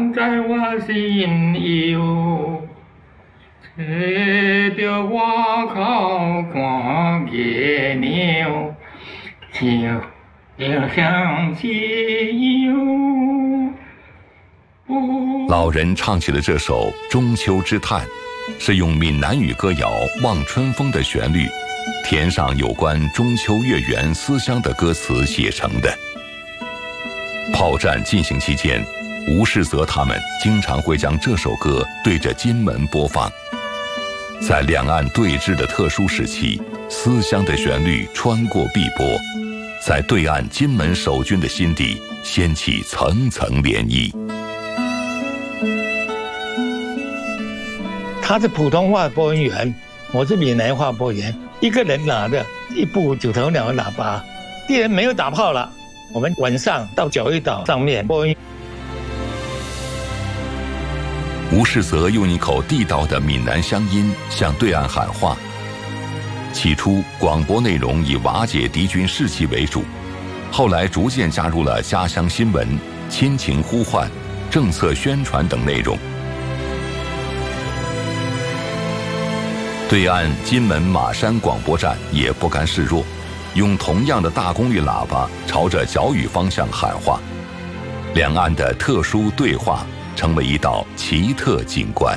放在我心忧，找着我口看月亮，就像西游。 老人唱起了这首《中秋之叹》，是用闽南语歌谣《望春风》的旋律，填上有关中秋月圆思乡的歌词写成的。炮战进行期间，吴世泽他们经常会将这首歌对着金门播放。在两岸对峙的特殊时期，思乡的旋律穿过碧波，在对岸金门守军的心底掀起层层涟漪。 他是普通话播音员，我是闽南话播音员，一个人拿着一部9头鸟喇叭，敌人没有打炮了，我们晚上到角屿岛上面播音。 吴世泽用一口地道的闽南乡音向对岸喊话。起初，广播内容以瓦解敌军士气为主，后来逐渐加入了家乡新闻、亲情呼唤、政策宣传等内容。对岸金门马山广播站也不甘示弱，用同样的大功率喇叭朝着角屿方向喊话，两岸的特殊对话成为一道奇特景观。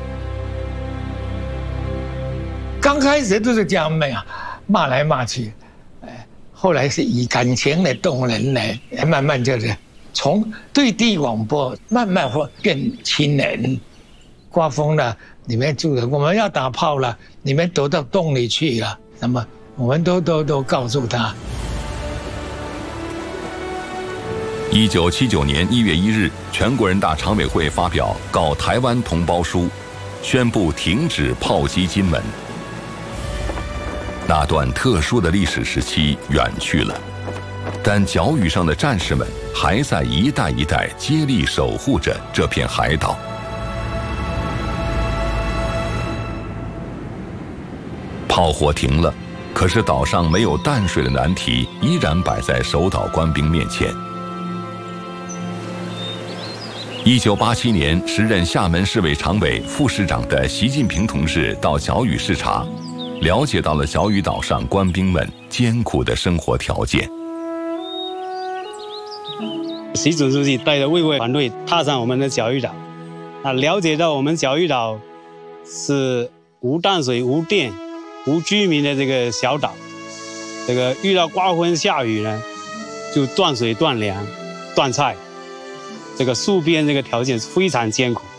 刚开始都是这样骂来骂去，后来是以感情来动人来，慢慢就是从对地广播慢慢会变亲人。刮风了，你们住的，我们要打炮了，你们躲到洞里去了，那么我们都告诉他。 1979年1月1日，全国人大常委会发表《告台湾同胞书》，宣布停止炮击金门。那段特殊的历史时期远去了，但角屿上的战士们还在一代一代接力守护着这片海岛。炮火停了，可是岛上没有淡水的难题依然摆在守岛官兵面前。1987年，时任厦门市委常委、副市长的习近平同志到角屿视察，了解到了角屿岛上官兵们艰苦的生活条件。 习总书记带着卫卫团队踏上我们的角屿岛，了解到我们角屿岛是无淡水、无电、无居民的这个小岛，这个遇到刮风下雨呢，就断水、断粮、断菜，这个戍边这个条件非常艰苦。